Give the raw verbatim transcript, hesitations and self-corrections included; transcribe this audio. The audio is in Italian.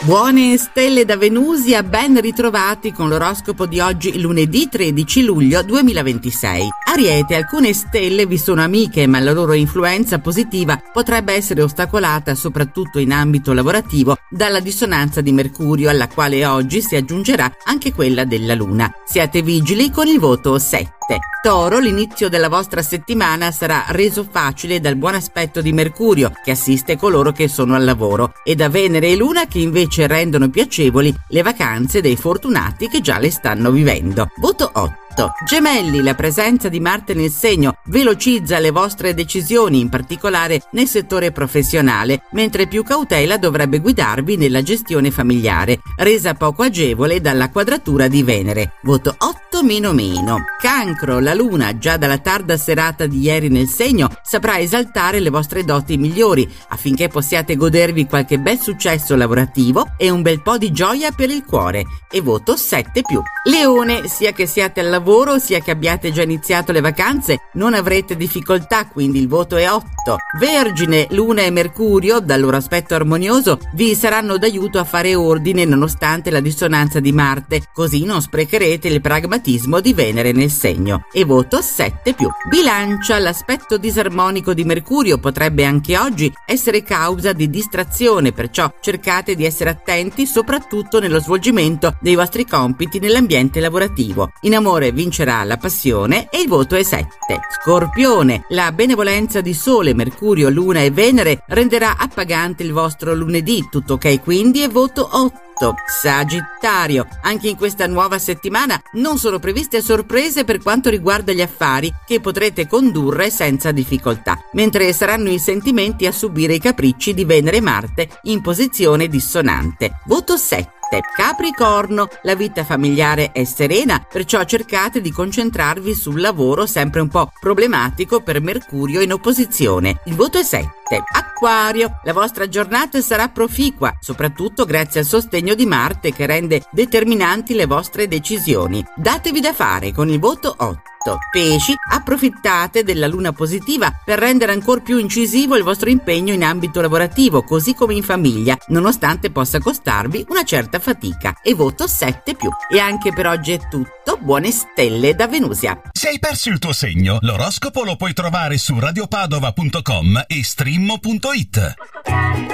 Buone stelle da Venusia, ben ritrovati con l'oroscopo di oggi, lunedì tredici luglio duemilaventisei. Ariete, alcune stelle vi sono amiche, ma la loro influenza positiva potrebbe essere ostacolata soprattutto in ambito lavorativo dalla dissonanza di Mercurio, alla quale oggi si aggiungerà anche quella della Luna. Siate vigili con il voto sette. Toro, l'inizio della vostra settimana sarà reso facile dal buon aspetto di Mercurio, che assiste coloro che sono al lavoro, e da Venere e Luna, che invece rendono piacevoli le vacanze dei fortunati che già le stanno vivendo. Voto otto. Gemelli, la presenza di Marte nel segno velocizza le vostre decisioni, in particolare nel settore professionale, mentre più cautela dovrebbe guidarvi nella gestione familiare, resa poco agevole dalla quadratura di Venere. Voto otto meno meno. Cancro, la Luna, già dalla tarda serata di ieri nel segno, saprà esaltare le vostre doti migliori affinché possiate godervi qualche bel successo lavorativo e un bel po' di gioia per il cuore. E voto sette più. Leone, sia che siate al lavoro sia che abbiate già iniziato le vacanze, non avrete difficoltà, quindi il voto è otto. Vergine, Luna e Mercurio, dal loro aspetto armonioso, vi saranno d'aiuto a fare ordine nonostante la dissonanza di Marte, così non sprecherete il pragmatismo di Venere nel segno. E voto sette più. Bilancia, l'aspetto disarmonico di Mercurio potrebbe anche oggi essere causa di distrazione, perciò cercate di essere attenti soprattutto nello svolgimento dei vostri compiti nell'ambiente lavorativo. In amore vincerà la passione e il voto è sette. Scorpione, la benevolenza di Sole, Mercurio, Luna e Venere renderà appagante il vostro lunedì, tutto ok quindi, e voto otto. Sagittario, anche in questa nuova settimana non sono previste sorprese per quanto riguarda gli affari, che potrete condurre senza difficoltà, mentre saranno i sentimenti a subire i capricci di Venere e Marte in posizione dissonante. Voto sette. Capricorno, la vita familiare è serena, perciò cercate di concentrarvi sul lavoro, sempre un po' problematico per Mercurio in opposizione. Il voto è sette. Acquario, la vostra giornata sarà proficua, soprattutto grazie al sostegno di Marte che rende determinanti le vostre decisioni. Datevi da fare con il voto otto. Pesci, approfittate della luna positiva per rendere ancora più incisivo il vostro impegno in ambito lavorativo, così come in famiglia, nonostante possa costarvi una certa fatica. E voto sette più. E anche per oggi è tutto. Buone stelle da Venusia. Se hai perso il tuo segno, l'oroscopo lo puoi trovare su radiopadova punto com e streammo punto it.